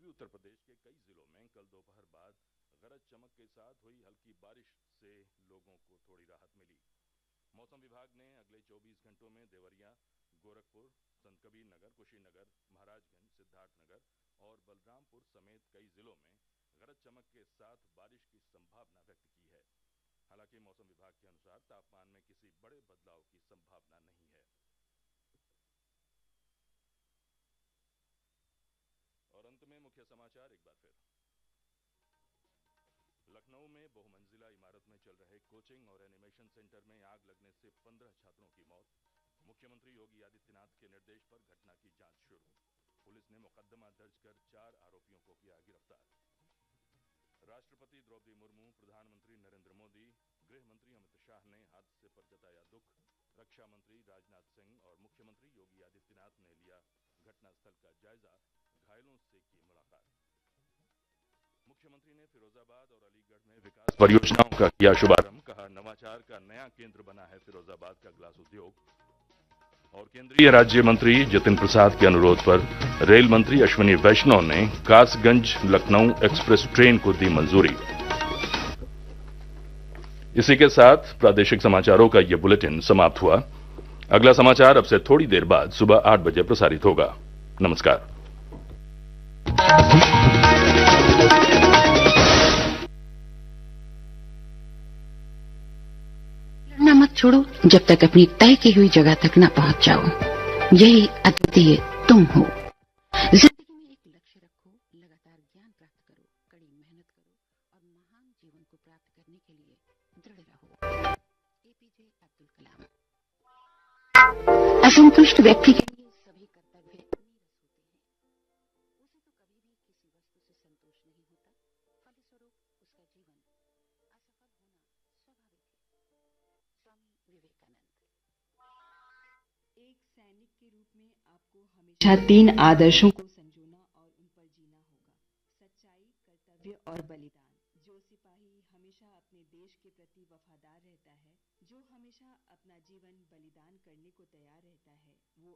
पूर्वी उत्तर प्रदेश के कई जिलों में कल दोपहर बाद गरज चमक के साथ हुई हल्की बारिश से लोगों को थोड़ी राहत मिली। मौसम विभाग ने अगले 24 घंटों में देवरिया, गोरखपुर, संत कबीर नगर, कुशीनगर, महाराजगंज, सिद्धार्थनगर और बलरामपुर समेत कई जिलों में गरज चमक के साथ बारिश की संभावना व्यक्त की है। हालांकि मौसम विभाग के अनुसार तापमान में किसी बड़े बदलाव की संभावना नहीं है। और अंत में मुख्य समाचार एक बार फिर। लखनऊ में बहुमंजिला इमारत में चल रहे कोचिंग और एनिमेशन सेंटर में आग लगने से 15 छात्रों की मौत। मुख्यमंत्री योगी आदित्यनाथ के निर्देश पर घटना की जांच शुरू। पुलिस ने मुकदमा दर्ज कर 4 आरोपियों को किया गिरफ्तार। राष्ट्रपति द्रौपदी मुर्मू, प्रधानमंत्री नरेंद्र मोदी, गृह मंत्री अमित शाह ने हादसे पर जताया दुख। रक्षा मंत्री राजनाथ सिंह और मुख्यमंत्री योगी आदित्यनाथ ने लिया घटनास्थल का जायजा, घायलों से की मुलाकात। मुख्यमंत्री ने फिरोजाबाद और अलीगढ़ में विकास परियोजनाओं का किया शुभारंभ। कहा, नवाचार का नया केंद्र बना है फिरोजाबाद का ग्लास उद्योग। और केंद्रीय राज्य मंत्री जितिन प्रसाद के अनुरोध पर रेल मंत्री अश्विनी वैष्णव ने कासगंज लखनऊ एक्सप्रेस ट्रेन को दी मंजूरी। इसी के साथ प्रादेशिक समाचारों का यह बुलेटिन समाप्त हुआ। अगला समाचार अब से थोड़ी देर बाद सुबह 8 बजे प्रसारित होगा। नमस्कार। लड़ना मत छोड़ो जब तक अपनी तय की हुई जगह तक न पहुंच जाओ। यही अद्वितीय तुम हो। जिंदगी में एक लक्ष्य रखो, लगातार ज्ञान प्राप्त करो, कड़ी मेहनत करो और महान जीवन को प्राप्त करने के लिए दृढ़ रहो। एपीजे अब्दुल कलाम। असंतुष्ट व्यक्ति के लिए सभी कर्तव्य नीरस होते हैं। उसे तो कभी भी किसी वस्तु से संतोष नहीं होता, फलस्वरूप उसका जीवन असफल होना स्वाभाविक है। स्वामी विवेकानंद। एक सैनिक के रूप में आपको हमेशा 3 आदर्शों को संजोना और उन पर जीना होगा। सच्चाई, कर्तव्य और बलिदान। जो सिपाही हमेशा अपने देश के प्रति वफादार रहता है, जो हमेशा अपना जीवन बलिदान करने को तैयार रहता है, वो